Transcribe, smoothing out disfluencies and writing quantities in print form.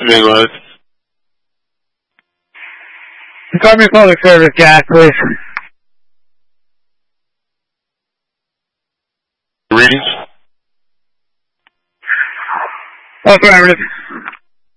Big load. Department of Public Service, gas, please. Readings? Affirmative.